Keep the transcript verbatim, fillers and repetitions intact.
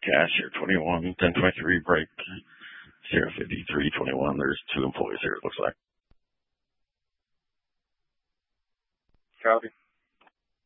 cash here, twenty-one, ten twenty-three break, zero fifty-three twenty-one. There's two employees here, it looks like. Copy.